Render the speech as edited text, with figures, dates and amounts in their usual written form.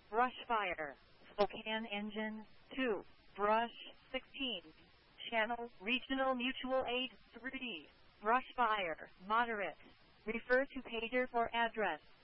Brush Fire. Spokane Engine 2. Brush 16. Channel Regional Mutual Aid 3. Brush Fire. Moderate. Refer to pager for address.